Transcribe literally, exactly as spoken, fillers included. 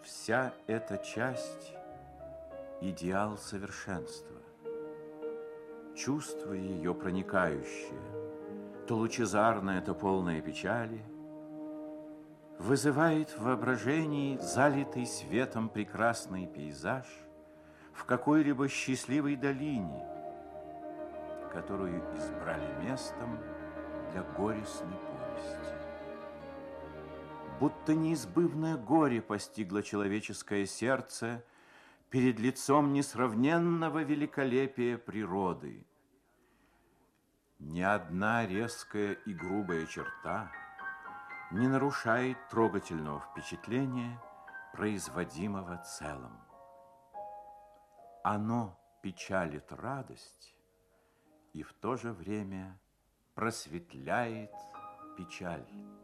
Вся эта часть – идеал совершенства. Чувство ее проникающее, то лучезарное, то полное печали, вызывает в воображении залитый светом прекрасный пейзаж в какой-либо счастливой долине, которую избрали местом для горестной повести. Будто неизбывное горе постигло человеческое сердце перед лицом несравненного великолепия природы. Ни одна резкая и грубая черта не нарушает трогательного впечатления, производимого целым. Оно печалит радость и в то же время просветляет печаль.